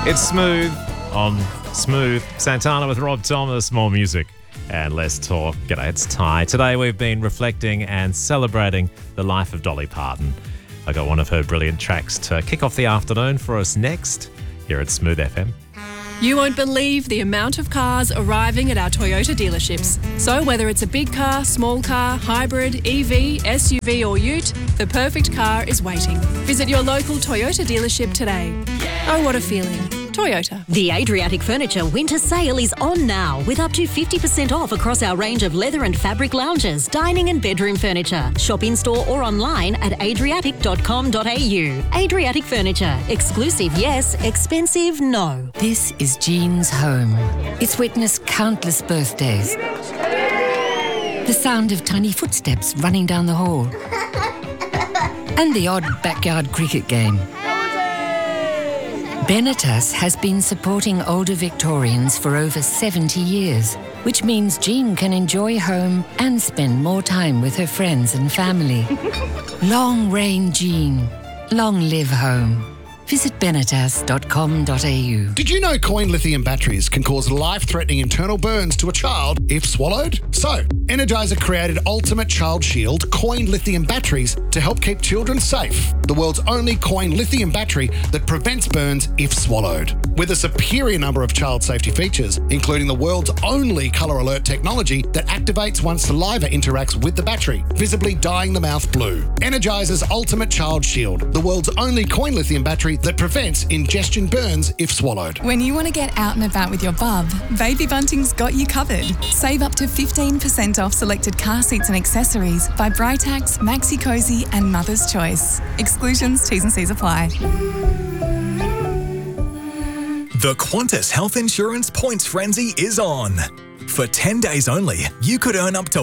It's Smooth on Smooth. Santana with Rob Thomas. More music and less talk. G'day, it's Ty. Today we've been reflecting and celebrating the life of Dolly Parton. I got one of her brilliant tracks to kick off the afternoon for us next here at Smooth FM. You won't believe the amount of cars arriving at our Toyota dealerships. So whether it's a big car, small car, hybrid, EV, SUV or ute, the perfect car is waiting. Visit your local Toyota dealership today. Oh, what a feeling. Toyota. The Adriatic Furniture winter sale is on now with up to 50% off across our range of leather and fabric lounges, dining and bedroom furniture. Shop in-store or online at adriatic.com.au. Adriatic Furniture. Exclusive, yes. Expensive, no. This is Jean's home. It's witnessed countless birthdays. The sound of tiny footsteps running down the hall. And the odd backyard cricket game. Benetas has been supporting older Victorians for over 70 years, which means Jean can enjoy home and spend more time with her friends and family. Long reign Jean. Long live home. Visit benetas.com.au. Did you know coin lithium batteries can cause life-threatening internal burns to a child if swallowed? So, Energizer created Ultimate Child Shield coin lithium batteries to help keep children safe. The world's only coin lithium battery that prevents burns if swallowed. With a superior number of child safety features, including the world's only colour alert technology that activates once saliva interacts with the battery, visibly dyeing the mouth blue. Energizer's Ultimate Child Shield, the world's only coin lithium battery that prevents ingestion burns if swallowed. When you want to get out and about with your bub, Baby Bunting's got you covered. Save up to 15% off selected car seats and accessories by Britax, Maxi Cozy and Mother's Choice. Exclusions, T's and C's apply. The Qantas Health Insurance Points Frenzy is on. For 10 days only, you could earn up to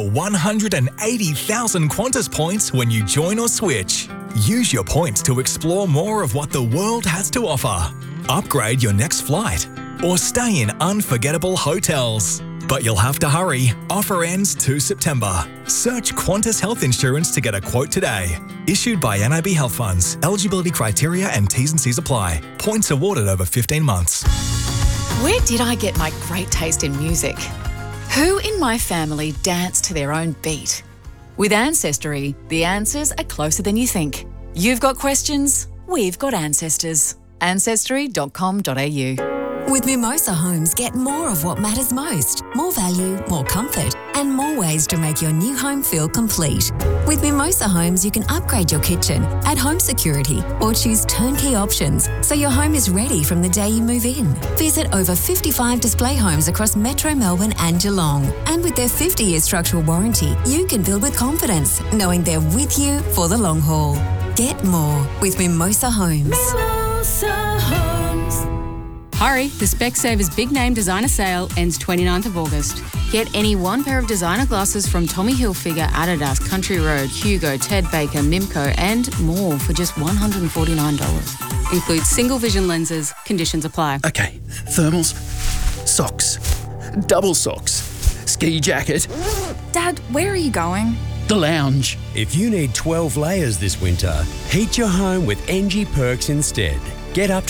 180,000 Qantas points when you join or switch. Use your points to explore more of what the world has to offer. Upgrade your next flight or stay in unforgettable hotels. But you'll have to hurry. Offer ends 2 September. Search Qantas Health Insurance to get a quote today. Issued by NIB Health Funds. Eligibility criteria and T's and C's apply. Points awarded over 15 months. Where did I get my great taste in music? Who in my family danced to their own beat? With Ancestry, the answers are closer than you think. You've got questions, we've got ancestors. Ancestry.com.au. With Mimosa Homes, get more of what matters most. More value, more comfort, and more ways to make your new home feel complete. With Mimosa Homes, you can upgrade your kitchen, add home security, or choose turnkey options so your home is ready from the day you move in. Visit over 55 display homes across Metro Melbourne and Geelong. And with their 50-year structural warranty, you can build with confidence, knowing they're with you for the long haul. Get more with Mimosa Homes. Mimosa Homes. Hurry, the Specsavers Big Name Designer Sale ends 29th of August. Get any one pair of designer glasses from Tommy Hilfiger, Adidas, Country Road, Hugo, Ted Baker, Mimco and more for just $149. Includes single vision lenses. Conditions apply. Okay, thermals, socks, double socks, ski jacket. Dad, where are you going? The lounge. If you need 12 layers this winter, heat your home with NG Perks instead. Get up to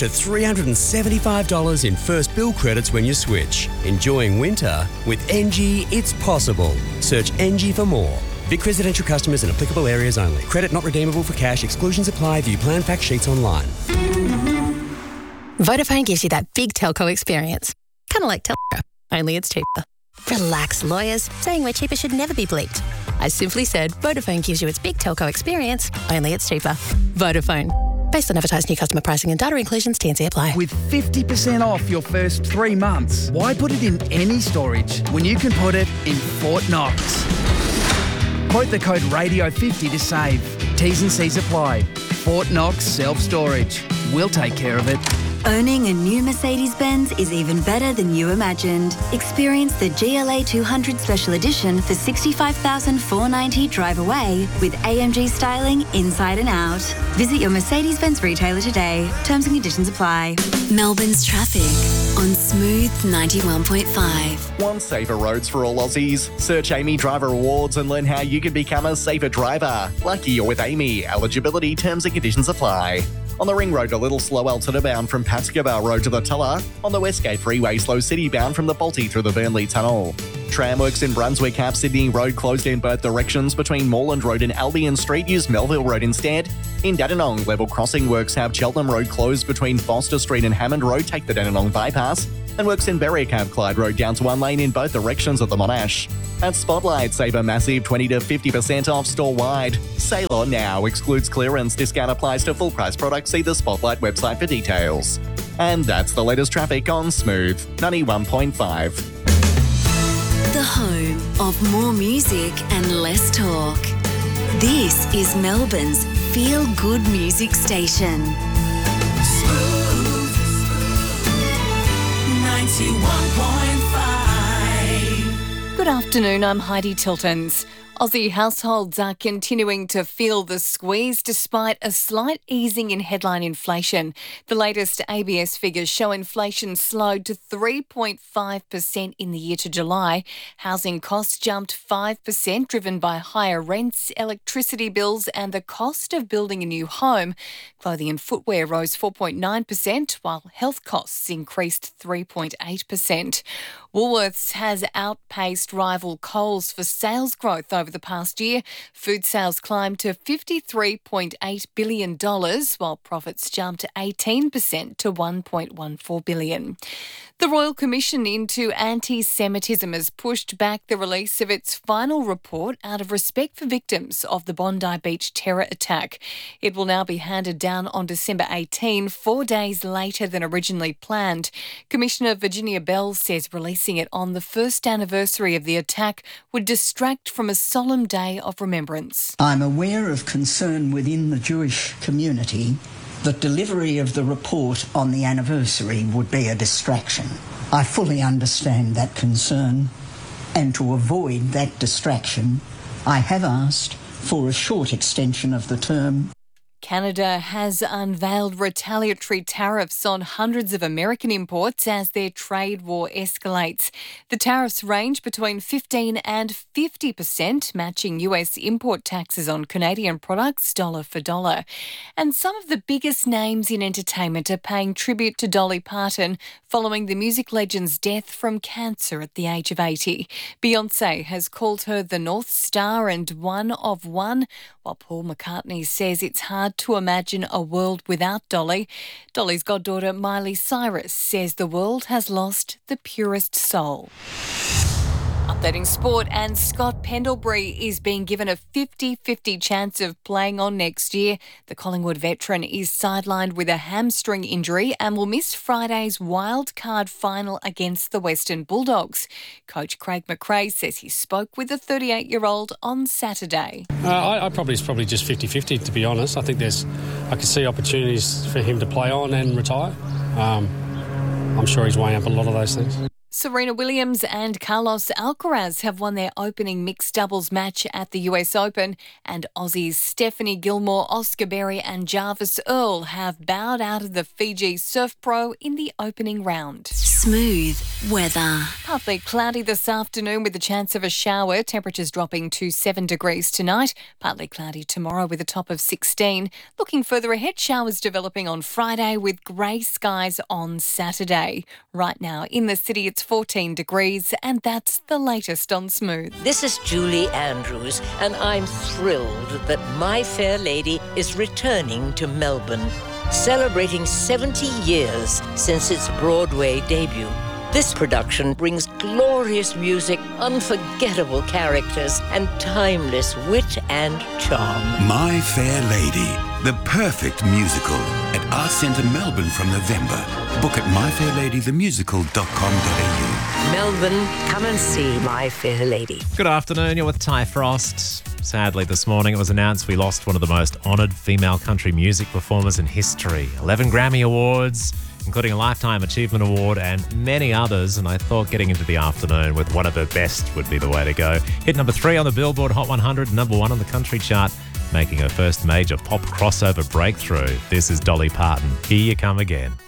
$375 in first bill credits when you switch. Enjoying winter with NG, it's possible. Search NG for more. Vic Residential customers in applicable areas only. Credit not redeemable for cash. Exclusions apply. View plan fact sheets online. Vodafone gives you that big telco experience. Kind of like telco, only it's cheaper. Relax, lawyers. Saying we're cheaper should never be bleeped. I simply said Vodafone gives you its big telco experience, only it's cheaper. Vodafone. Based on advertised new customer pricing and data inclusions, T&C apply. With 50% off your first 3 months, why put it in any storage when you can put it in Fort Knox? Quote the code RADIO50 to save. T's and C's apply. Fort Knox Self-Storage. We'll take care of it. Owning a new Mercedes-Benz is even better than you imagined. Experience the GLA 200 Special Edition for $65,490 drive away with AMG styling inside and out. Visit your Mercedes-Benz retailer today. Terms and conditions apply. Melbourne's traffic on Smooth 91.5. Want safer roads for all Aussies? Search Amy Driver Awards and learn how you can become a safer driver. Lucky you're with Amy. Eligibility, terms and conditions apply. On the Ring Road, a little slow Altoona bound from Pascoe Road to the Tulla. On the Westgate Freeway, slow City bound from the Balti through the Burnley Tunnel. Tramworks in Brunswick have Sydney Road closed in both directions between Moreland Road and Albion Street. Use Melville Road instead. In Dandenong, level crossing works have Cheltenham Road closed between Foster Street and Hammond Road. Take the Dandenong bypass. And works in Berwick have Clyde Road down to one lane in both directions of the Monash. At Spotlight, save a massive 20 to 50% off store-wide. Sale on now. Excludes clearance. Discount applies to full-price products. See the Spotlight website for details. And that's the latest traffic on Smooth 91.5. The home of more music and less talk. This is Melbourne's feel-good music station. Smooth 91.5. Good afternoon, I'm Heidi Tiltons. Aussie households are continuing to feel the squeeze despite a slight easing in headline inflation. The latest ABS figures show inflation slowed to 3.5% in the year to July. Housing costs jumped 5%, driven by higher rents, electricity bills and the cost of building a new home. Clothing and footwear rose 4.9%, while health costs increased 3.8%. Woolworths has outpaced rival Coles for sales growth over the past year. Food sales climbed to $53.8 billion, while profits jumped 18% to $1.14 billion. The Royal Commission into Anti-Semitism has pushed back the release of its final report out of respect for victims of the Bondi Beach terror attack. It will now be handed down on December 18, 4 days later than originally planned. Commissioner Virginia Bell says releasing it on the first anniversary of the attack would distract from a solemn day of remembrance. I'm aware of concern within the Jewish community that delivery of the report on the anniversary would be a distraction. I fully understand that concern, and to avoid that distraction, I have asked for a short extension of the term. Canada has unveiled retaliatory tariffs on hundreds of American imports as their trade war escalates. The tariffs range between 15% and 50%, matching US import taxes on Canadian products dollar for dollar. And some of the biggest names in entertainment are paying tribute to Dolly Parton following the music legend's death from cancer at the age of 80. Beyoncé has called her the North Star and one of one, while Paul McCartney says it's hard to imagine a world without Dolly. Dolly's goddaughter Miley Cyrus says the world has lost the purest soul. Updating sport, and Scott Pendlebury is being given a 50-50 chance of playing on next year. The Collingwood veteran is sidelined with a hamstring injury and will miss Friday's wildcard final against the Western Bulldogs. Coach Craig McRae says he spoke with the 38-year-old on Saturday. It's probably just 50-50, to be honest. I think I can see opportunities for him to play on and retire. I'm sure he's weighing up a lot of those things. Serena Williams and Carlos Alcaraz have won their opening mixed doubles match at the US Open, and Aussies Stephanie Gilmore, Oscar Berry and Jarvis Earl have bowed out of the Fiji Surf Pro in the opening round. Smooth weather. Partly cloudy this afternoon with a chance of a shower, temperatures dropping to 7 degrees tonight. Partly cloudy tomorrow with a top of 16. Looking further ahead, showers developing on Friday with grey skies on Saturday. Right now in the city it's 14 degrees, and that's the latest on Smooth. This is Julie Andrews, and I'm thrilled that My Fair Lady is returning to Melbourne, celebrating 70 years since its Broadway debut. This production brings glorious music, unforgettable characters, and timeless wit and charm. My Fair Lady, the perfect musical at Arts Centre Melbourne from November. Book at myfairladythemusical.com.au. Melbourne, come and see My Fair Lady. Good afternoon, you're with Ty Frost. Sadly, this morning it was announced we lost one of the most honoured female country music performers in history. 11 Grammy Awards, including a Lifetime Achievement Award and many others, and I thought getting into the afternoon with one of the best would be the way to go. Hit number 3 on the Billboard Hot 100, number 1 on the country chart, making her first major pop crossover breakthrough. This is Dolly Parton. Here You Come Again.